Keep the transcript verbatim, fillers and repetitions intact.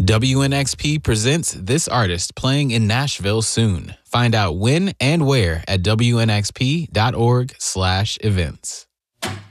W N X P presents this artist playing in Nashville soon. Find out when and where at W N X P dot org slash events.